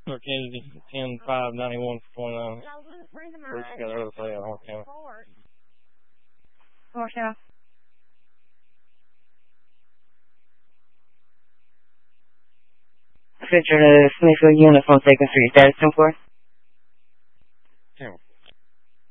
North Kansas 10-5-91 for 29. Bruce got the other play out of North County. North County. Central Smithfield Uniform, 2nd Street, status 10-4.